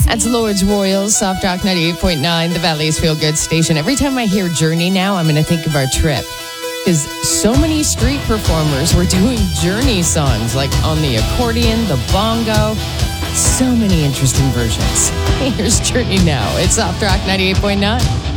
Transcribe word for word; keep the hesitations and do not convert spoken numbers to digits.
That's Lord's Royals, Soft Rock ninety-eight point nine, the Valley's Feel Good station. Every time I hear Journey now, I'm going to think of our trip. Because so many street performers were doing Journey songs, like on the accordion, the bongo. So many interesting versions. Here's Journey now. It's Soft Rock ninety-eight point nine.